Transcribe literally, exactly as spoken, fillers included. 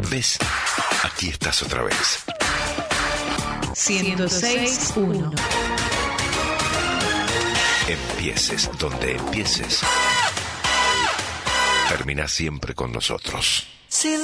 ¿Ves? Aquí estás otra vez. ciento seis punto uno. Empieces donde empieces, termina siempre con nosotros. Si